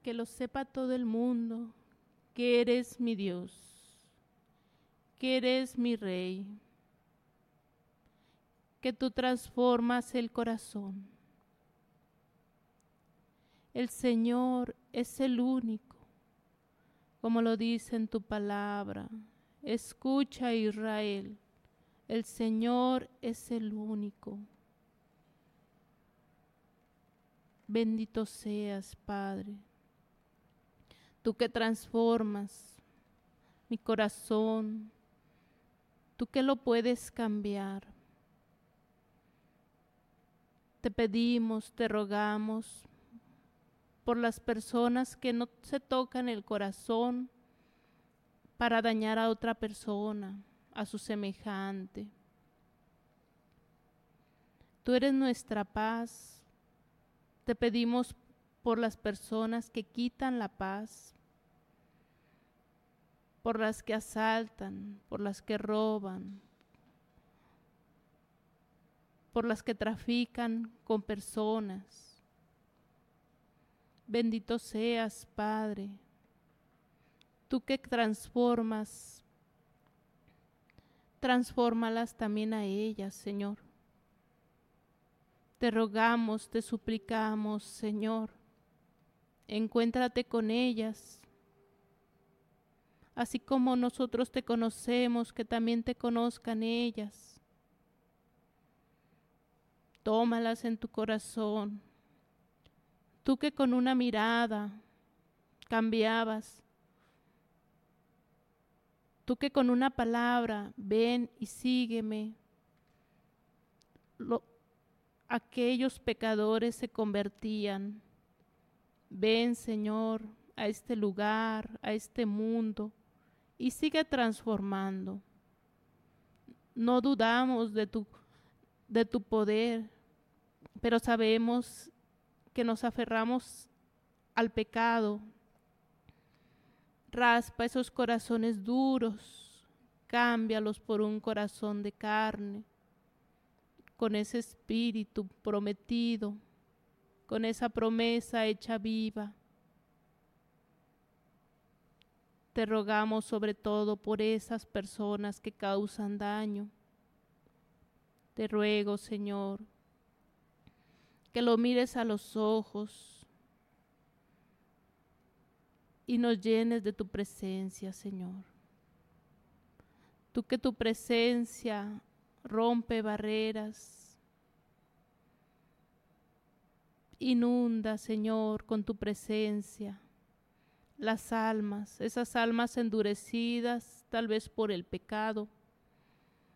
que lo sepa todo el mundo, que eres mi Dios, que eres mi Rey, que tú transformas el corazón. El Señor es el único, como lo dice en tu palabra. Escucha, Israel, el Señor es el único. Bendito seas, Padre, tú que transformas mi corazón, tú que lo puedes cambiar. Te pedimos, te rogamos por las personas que no se tocan el corazón para dañar a otra persona, a su semejante. Tú eres nuestra paz. Te pedimos por las personas que quitan la paz, por las que asaltan, por las que roban, por las que trafican con personas. Bendito seas, Padre, tú que transformas, transfórmalas también a ellas, Señor. Te rogamos, te suplicamos, Señor, encuéntrate con ellas, así como nosotros te conocemos, que también te conozcan ellas. Tómalas en tu corazón, tú que con una mirada cambiabas, tú que con una palabra, ven y sígueme, aquellos pecadores se convertían. Ven, Señor, a este lugar, a este mundo, y sigue transformando. No dudamos de tu poder, pero sabemos que nos aferramos al pecado. Raspa esos corazones duros, cámbialos por un corazón de carne, con ese espíritu prometido, con esa promesa hecha viva. Te rogamos sobre todo por esas personas que causan daño. Te ruego, Señor, que lo mires a los ojos y nos llenes de tu presencia, Señor. Tú que tu presencia rompe barreras, inunda, Señor, con tu presencia las almas, esas almas endurecidas tal vez por el pecado,